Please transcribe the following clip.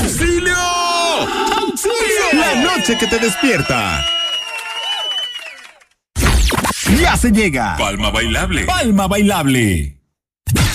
¡Auxilio! ¡Auxilio! La noche que te despierta. Ya se llega. Palma Bailable. Palma Bailable.